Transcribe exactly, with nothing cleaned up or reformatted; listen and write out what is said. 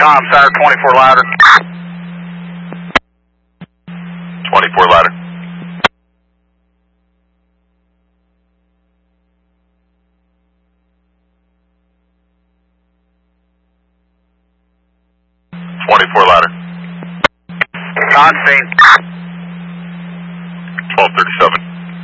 com, Sire twenty-four louder. twenty-four louder. twenty-four louder. Con scene. twelve thirty-seven.